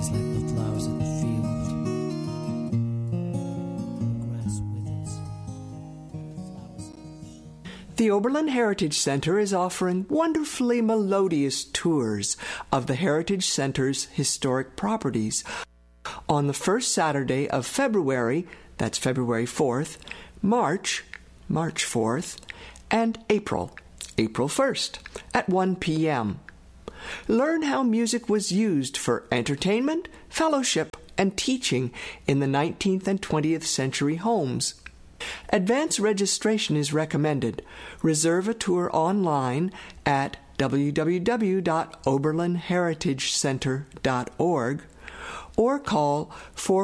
is like the flowers of the field. The grass withers. The Oberlin Heritage Center is offering wonderfully melodious tours of the Heritage Center's historic properties on the first Saturday of February, that's February 4th, March 4th, and April 1st at 1 p.m. Learn how music was used for entertainment, fellowship, and teaching in the 19th and 20th century homes. Advance registration is recommended. Reserve a tour online at www.oberlinheritagecenter.org or call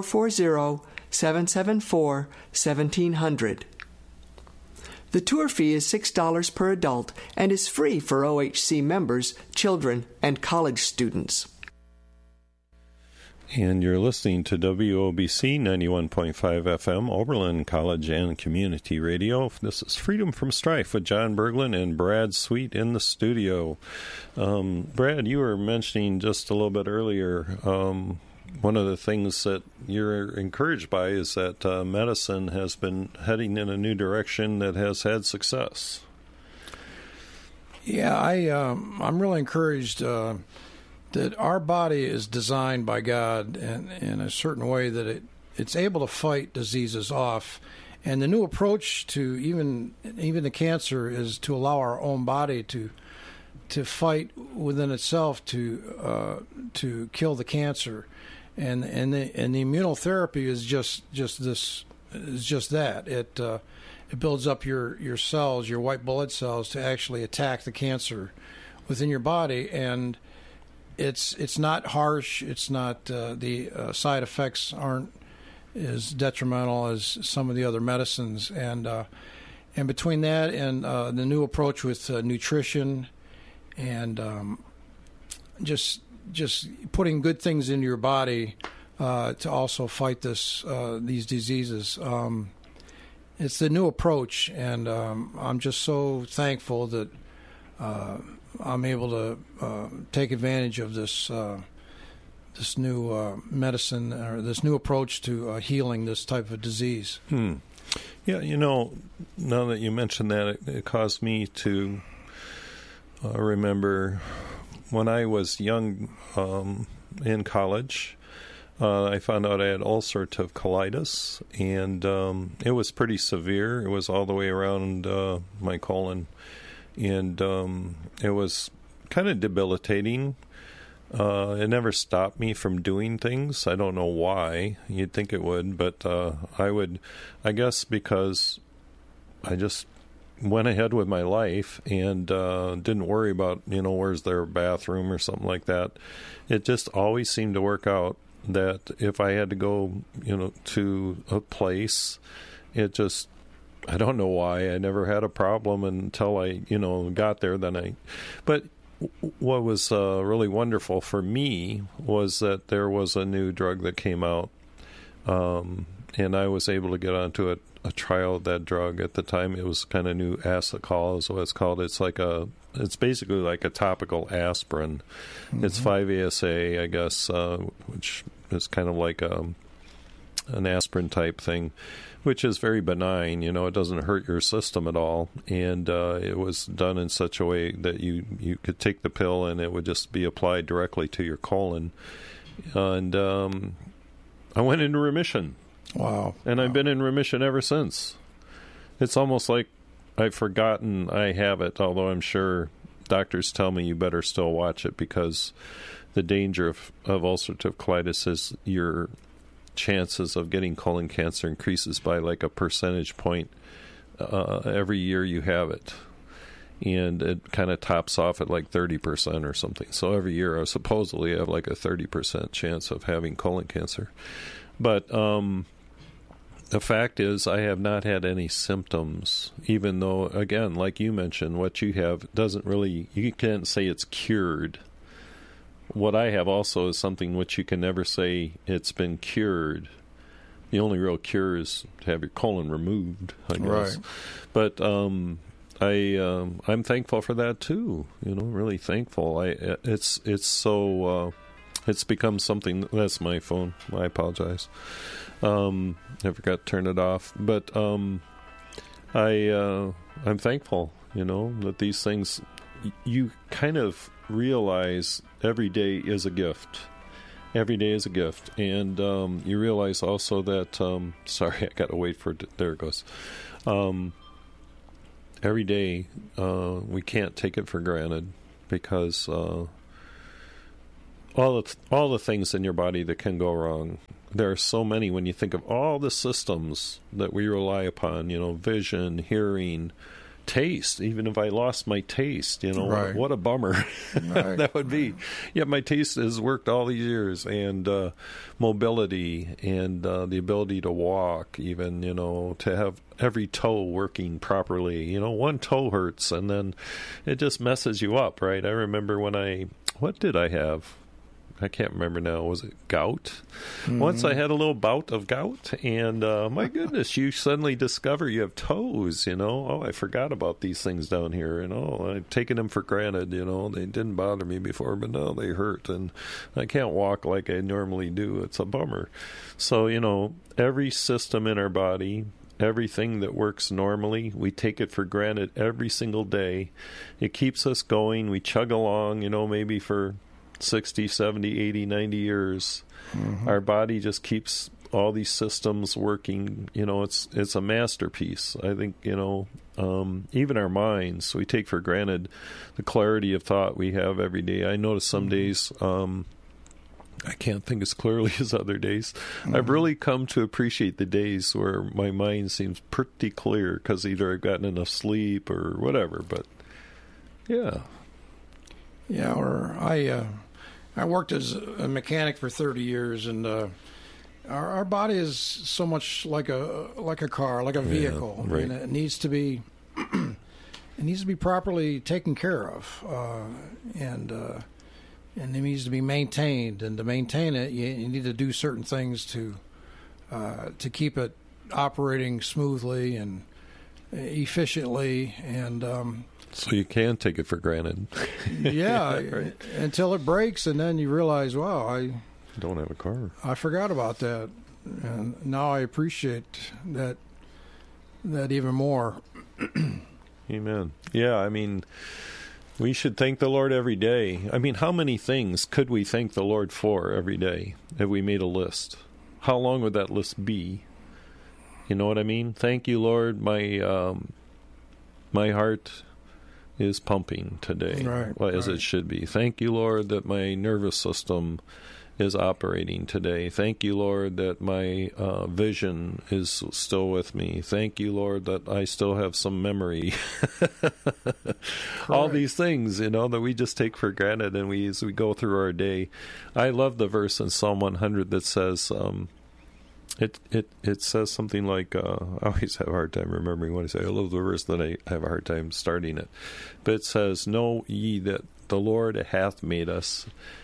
440-774-1700. The tour fee is $6 per adult and is free for OHC members, children, and college students. And you're listening to WOBC 91.5 FM, Oberlin College and Community Radio. This is Freedom from Strife with John Berglund and Brad Sweet in the studio. Brad, you were mentioning just a little bit earlier, one of the things that you're encouraged by is that medicine has been heading in a new direction that has had success. Yeah, I'm really encouraged that our body is designed by God in a certain way that it's able to fight diseases off. And the new approach to even the cancer is to allow our own body to fight within itself to kill the cancer. And the immunotherapy is just that. It builds up your cells, your white blood cells, to actually attack the cancer within your body, and it's not harsh. It's not the side effects aren't as detrimental as some of the other medicines, and between that and the new approach with nutrition and just putting good things into your body to also fight these diseases. It's the new approach, and I'm just so thankful that I'm able to take advantage of this new medicine, or this new approach to healing this type of disease. Yeah, now that you mentioned that, it caused me to remember when I was young in college. I found out I had ulcerative colitis, and it was pretty severe. It was all the way around my colon. And it was kind of debilitating. It never stopped me from doing things. I don't know why. You'd think it would, but I guess because I just went ahead with my life and didn't worry about, where's their bathroom or something like that. It just always seemed to work out that if I had to go, to a place, it just, I don't know why. I never had a problem until I, got there. But what was really wonderful for me was that there was a new drug that came out, and I was able to get onto a trial of that drug. At the time, it was kind of new, Asacol is what it's called. It's basically like a topical aspirin. Mm-hmm. It's 5-ASA, I guess, which is kind of like an aspirin type thing, which is very benign. It doesn't hurt your system at all. And it was done in such a way that you could take the pill and it would just be applied directly to your colon. And I went into remission. Wow. And I've been in remission ever since. It's almost like I've forgotten I have it, although I'm sure doctors tell me you better still watch it, because the danger of ulcerative colitis is your chances of getting colon cancer increases by like a percentage point every year you have it. And it kind of tops off at like 30% or something. So every year I supposedly have like a 30% chance of having colon cancer. But the fact is I have not had any symptoms, even though, again, like you mentioned, what you have doesn't really, you can't say it's cured. What I have also is something which you can never say it's been cured. The only real cure is to have your colon removed, I guess. Right. But I'm thankful for that too. Really thankful. It's so It's become something. That's my phone. I apologize. I forgot to turn it off. But I'm thankful, that these things, you kind of realize every day is a gift. Every day is a gift. And you realize also that, sorry, I got to wait for it. There it goes. Every day we can't take it for granted because all the things in your body that can go wrong. There are so many when you think of all the systems that we rely upon, vision, hearing, taste. Even if I lost my taste, Right. what a bummer Right. that would be. Yet my taste has worked all these years, and mobility and the ability to walk, even, to have every toe working properly. One toe hurts, and then it just messes you up, right? I remember what did I have? I can't remember now. Was it gout? Mm-hmm. Once I had a little bout of gout, and my goodness, you suddenly discover you have toes, Oh, I forgot about these things down here, I'd taken them for granted, They didn't bother me before, but now they hurt, and I can't walk like I normally do. It's a bummer. So, every system in our body, everything that works normally, we take it for granted every single day. It keeps us going. We chug along, maybe for 60, 70, 80, 90 years. Mm-hmm. Our body just keeps all these systems working. It's a masterpiece. I think, even our minds, we take for granted the clarity of thought we have every day. I notice some days I can't think as clearly as other days. Mm-hmm. I've really come to appreciate the days where my mind seems pretty clear because either I've gotten enough sleep or whatever. But, yeah. Yeah, or I worked as a mechanic for 30 years, and our body is so much like a car, like a vehicle, right. And it needs to be properly taken care of, and it needs to be maintained. And to maintain it, you need to do certain things to keep it operating smoothly and efficiently, and so you can take it for granted. Yeah, right. Until it breaks, and then you realize, wow, I don't have a car. I forgot about that, and now I appreciate that even more. Amen. Yeah, we should thank the Lord every day. How many things could we thank the Lord for every day if we made a list? How long would that list be? You know what I mean? Thank you, Lord. My heart is pumping today, as it should be. Thank you, Lord, that my nervous system is operating today. Thank you, Lord, that my vision is still with me. Thank you, Lord, that I still have some memory. All these things, that we just take for granted, and as we go through our day. I love the verse in Psalm 100 that says, It says something like, I always have a hard time remembering what I say. I love the verse that I have a hard time starting it. But it says, know ye that the Lord hath made us,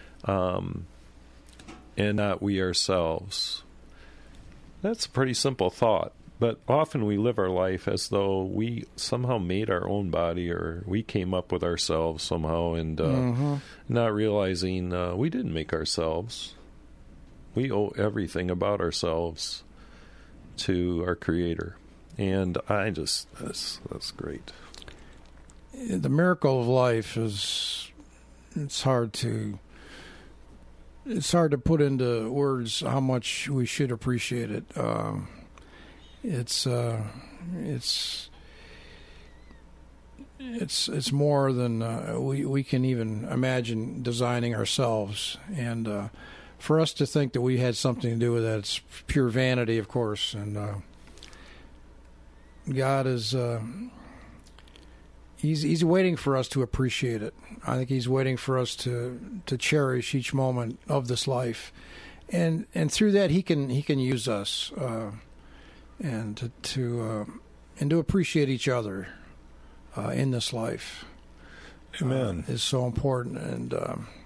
and not we ourselves. That's a pretty simple thought. But often we live our life as though we somehow made our own body, or we came up with ourselves somehow, and not realizing we didn't make ourselves. We owe everything about ourselves to our Creator. And that's great. The miracle of life it's hard to put into words how much we should appreciate it. It's more than we can even imagine designing ourselves, and for us to think that we had something to do with that, it's pure vanity, of course. And God is he's waiting for us to appreciate it. I think he's waiting for us to cherish each moment of this life, and through that he can use us and to appreciate each other in this life. Amen. Is so important, and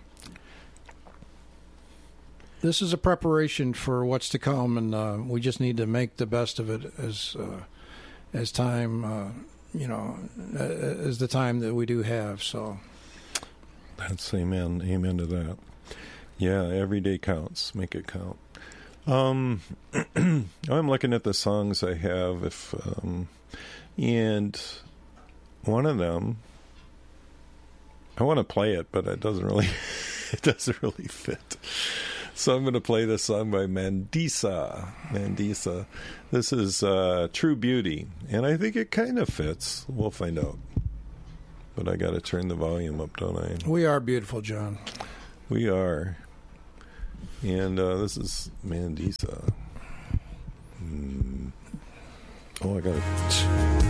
this is a preparation for what's to come, and we just need to make the best of it as time, as the time that we do have. So that's amen to that. Yeah, every day counts. Make it count. I'm looking at the songs I have, and one of them, I want to play it, but it doesn't really fit. So I'm going to play this song by Mandisa. This is True Beauty, and I think it kind of fits. We'll find out. But I got to turn the volume up, don't I? We are beautiful, John. We are. And this is Mandisa. Oh, I got to...